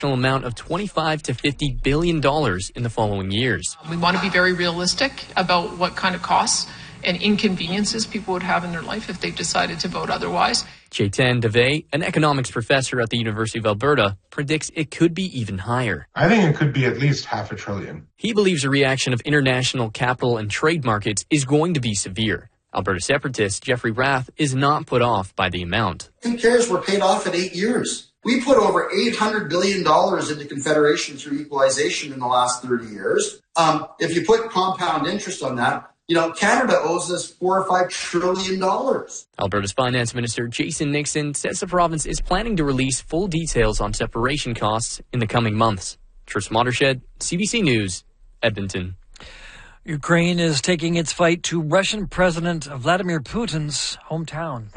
amount of $25 to $50 billion in the following years. We want to be very realistic about what kind of costs and inconveniences people would have in their life if they decided to vote otherwise. Chetan Dave, an economics professor at the University of Alberta, predicts it could be even higher. I think it could be at least $500 billion. He believes the reaction of international capital and trade markets is going to be severe. Alberta separatist Jeffrey Rath is not put off by the amount. Who cares? We're paid off in 8 years. We put over $800 billion into Confederation through equalization in the last 30 years. If you put compound interest on that, Canada owes us $4 or $5 trillion. Alberta's Finance Minister Jason Nixon says the province is planning to release full details on separation costs in the coming months. Tris Watershed, CBC News, Edmonton. Ukraine is taking its fight to Russian President Vladimir Putin's hometown.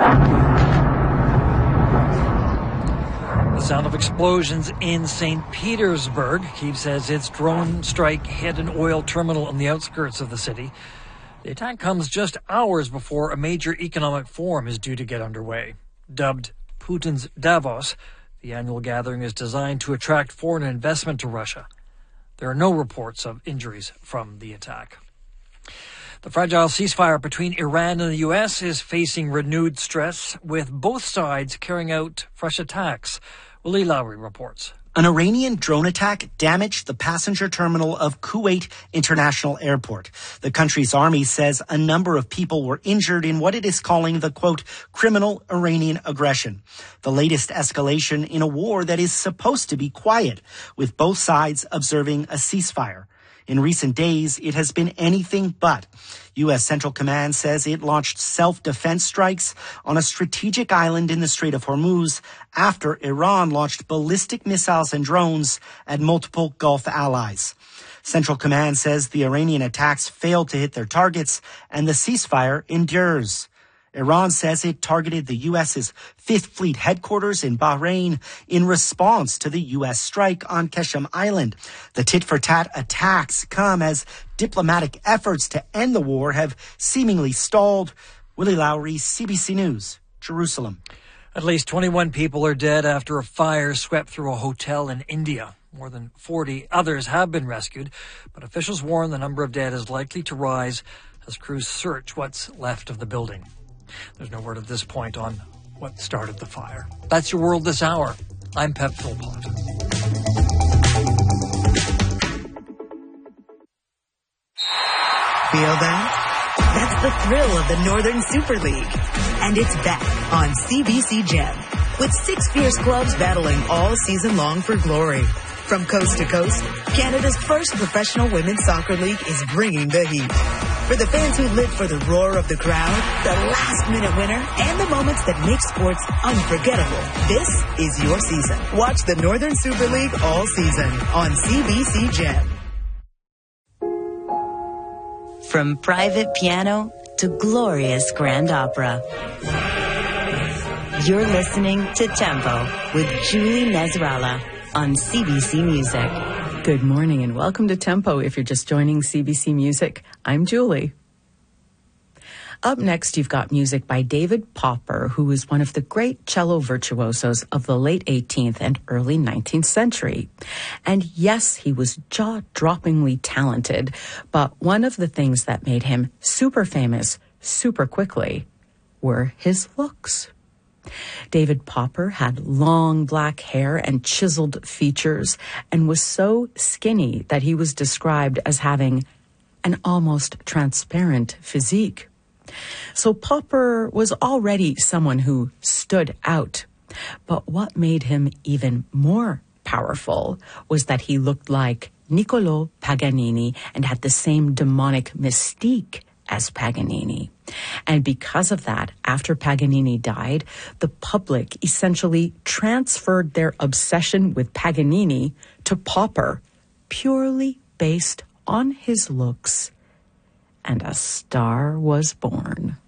The sound of explosions in St. Petersburg. Kyiv says its drone strike hit an oil terminal on the outskirts of the city. The attack comes just hours before a major economic forum is due to get underway. Dubbed Putin's Davos, the annual gathering is designed to attract foreign investment to Russia. There are no reports of injuries from the attack. The fragile ceasefire between Iran and the U.S. is facing renewed stress, with both sides carrying out fresh attacks. Willie Lowry reports. An Iranian drone attack damaged the passenger terminal of Kuwait International Airport. The country's army says a number of people were injured in what it is calling the, quote, criminal Iranian aggression. The latest escalation in a war that is supposed to be quiet, with both sides observing a ceasefire. In recent days, it has been anything but. U.S. Central Command says it launched self-defense strikes on a strategic island in the Strait of Hormuz after Iran launched ballistic missiles and drones at multiple Gulf allies. Central Command says the Iranian attacks failed to hit their targets and the ceasefire endures. Iran says it targeted the U.S.'s Fifth Fleet headquarters in Bahrain in response to the U.S. strike on Qeshm Island. The tit-for-tat attacks come as diplomatic efforts to end the war have seemingly stalled. Willie Lowry, CBC News, Jerusalem. At least 21 people are dead after a fire swept through a hotel in India. More than 40 others have been rescued, but officials warn the number of dead is likely to rise as crews search what's left of the building. There's no word at this point on what started the fire. That's your world this hour. I'm Pep Philpott. Feel that? That's the thrill of the Northern Super League. And it's back on CBC Gem, with 6 fierce clubs battling all season long for glory. From coast to coast, Canada's first professional women's soccer league is bringing the heat. For the fans who live for the roar of the crowd, the last-minute winner, and the moments that make sports unforgettable, this is your season. Watch the Northern Super League all season on CBC Gem. From private piano to glorious grand opera. You're listening to Tempo with Julie Nezrala on CBC Music. Good morning and welcome to Tempo. If you're just joining CBC Music, I'm Julie. Up next, you've got music by David Popper, who is one of the great cello virtuosos of the late 18th and early 19th century. And yes, he was jaw-droppingly talented, but one of the things that made him super famous super quickly were his looks. David Popper had long black hair and chiseled features and was so skinny that he was described as having an almost transparent physique. So Popper was already someone who stood out. But what made him even more powerful was that he looked like Niccolò Paganini and had the same demonic mystique as Paganini. And because of that, after Paganini died, the public essentially transferred their obsession with Paganini to Popper, purely based on his looks. And a star was born.